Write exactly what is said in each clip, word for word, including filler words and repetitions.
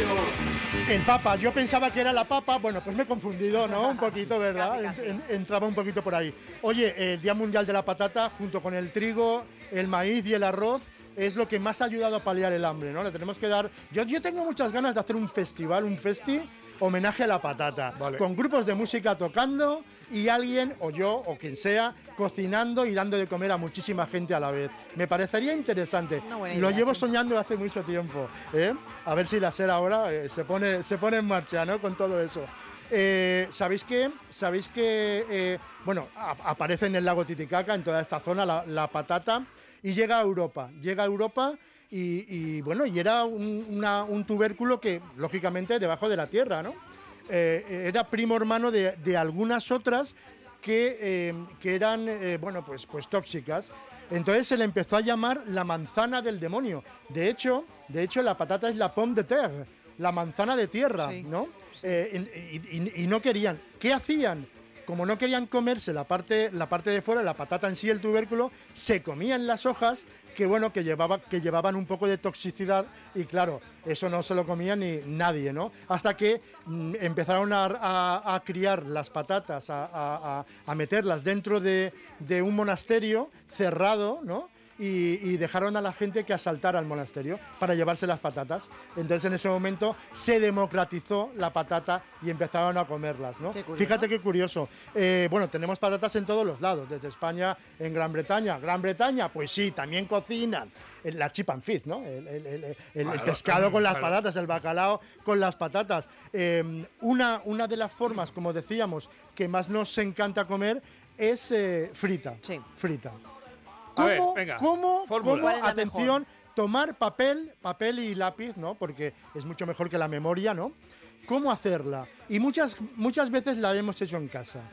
El Papa, yo pensaba que era la papa, bueno, pues me he confundido, ¿no? Un poquito, ¿verdad? Casi, casi. En- entraba un poquito por ahí. Oye, el Día Mundial de la Patata, junto con el trigo, el maíz y el arroz, es lo que más ha ayudado a paliar el hambre, ¿no? Le tenemos que dar... Yo, yo tengo muchas ganas de hacer un festival, un festi, homenaje a la patata, Vale. con grupos de música tocando y alguien, o yo, o quien sea, cocinando y dando de comer a muchísima gente a la vez. Me parecería interesante. Una buena Lo idea, llevo sí. soñando hace mucho tiempo, ¿eh? A ver si la SER ahora eh, se, pone, se pone en marcha, ¿no? Con todo eso. Eh, ¿Sabéis qué? ¿Sabéis que, eh, bueno, a- aparece en el lago Titicaca, en toda esta zona, la, la patata, y llega a Europa. Llega a Europa y, y, bueno, y era un, una- un tubérculo que, lógicamente, debajo de la tierra, ¿no? Eh, era primo hermano de, de algunas otras que, eh, que eran, eh, bueno, pues, pues tóxicas. Entonces se le empezó a llamar la manzana del demonio. De hecho, de hecho la patata es la pomme de terre, la manzana de tierra, Sí. ¿no? Eh, y, y- y no querían. ¿Qué hacían? Como no querían comerse la parte, la parte de fuera, la patata en sí, el tubérculo, se comían las hojas que, bueno, que, llevaba, que llevaban un poco de toxicidad y, claro, eso no se lo comía ni nadie, ¿no? Hasta que mm, empezaron a, a- a criar las patatas, a, a- a- a meterlas dentro de, de un monasterio cerrado, ¿no? Y, y dejaron a la gente que asaltara al monasterio para llevarse las patatas. Entonces, en ese momento se democratizó la patata y empezaron a comerlas, ¿no? Qué curioso. Fíjate qué curioso. Eh, bueno, tenemos patatas en todos los lados, desde España, en Gran Bretaña. Gran Bretaña, pues sí, también cocinan el- la chip and fish, ¿no? El, el- el- el- el Claro, pescado con las claro. patatas, el bacalao con las patatas. Eh, una, una de las formas, como decíamos, que más nos encanta comer es eh, frita. Sí. Frita. A ver, ¿Cómo, venga, cómo, fórmula. cómo, ¿Cuál es la atención, tomar papel, papel y lápiz, ¿no? Porque es mucho mejor que la memoria, ¿no? ¿Cómo hacerla? Y muchas, muchas veces la hemos hecho en casa.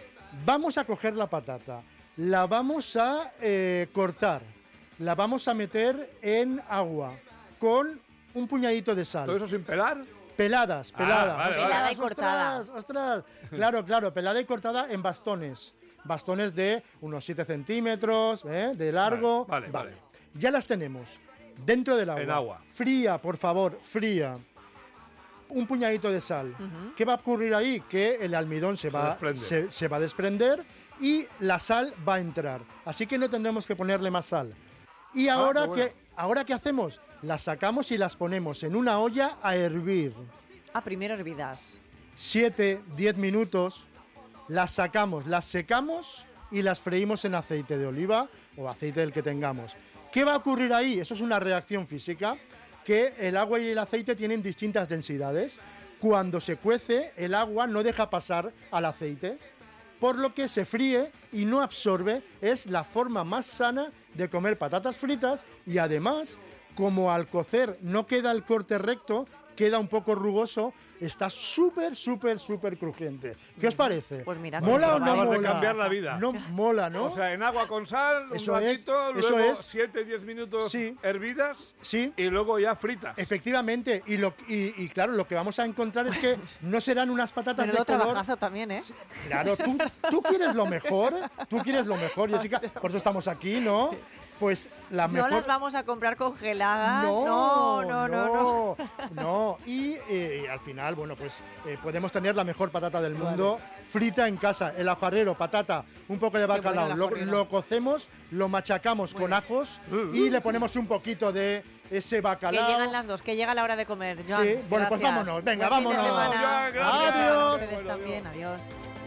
Vamos a coger la patata, la vamos a eh, cortar, la vamos a meter en agua con un puñadito de sal. ¿Todo eso sin pelar? Peladas, Ah, peladas. vale, ostras, Pelada y ostras, cortada. ostras. Claro, claro, pelada y cortada en bastones. Bastones de unos siete centímetros, ¿eh? De largo. Vale, vale, vale. Ya las tenemos dentro del agua. En agua. Fría, por favor, fría. Un puñadito de sal. ¿Qué va a ocurrir ahí? Que el almidón se va, desprende. se, se va a desprender y la sal va a entrar. Así que no tendremos que ponerle más sal. Y ahora, qué bueno. que, ¿ahora qué hacemos? Las sacamos y las ponemos en una olla a hervir. Ah, primero hervidas. siete, diez minutos, las sacamos, las secamos y las freímos en aceite de oliva o aceite del que tengamos. ¿Qué va a ocurrir ahí? Eso es una reacción física, que el agua y el aceite tienen distintas densidades. Cuando se cuece, el agua no deja pasar al aceite, por lo que se fríe y no absorbe. Es la forma más sana de comer patatas fritas y además, como al cocer no queda el corte recto, queda un poco rugoso, está súper, súper, súper crujiente. ¿Qué os parece? Pues mira, ¿mola o bueno, no acabas de mola? cambiar la vida. No mola, ¿no? O sea, en agua con sal, Eso un es, ratito, eso luego es. siete, diez minutos Sí. hervidas Sí. y luego ya fritas. Efectivamente, y, lo, y, y claro, lo que vamos a encontrar es que no serán unas patatas Menudo de color. trabajazo también, ¿eh? Claro, tú, tú quieres lo mejor, tú quieres lo mejor, Jessica, por eso estamos aquí, ¿no? Pues la No mejor. las vamos a comprar congeladas. No, No, no, no, no. no. no. Y eh, al final, bueno, pues eh, podemos tener la mejor patata del mundo frita en casa. El ajarrero, patata, un poco de bueno bacalao. el Lo, ajarrero. lo cocemos, lo machacamos Muy con bien. ajos y le ponemos un poquito de ese Que bacalao. llegan las dos, que llega la hora de comer. Joan, Sí, bueno, pues gracias. vámonos, venga, Buen fin de vámonos. semana. Ya, gracias. Adiós. Ustedes también, adiós.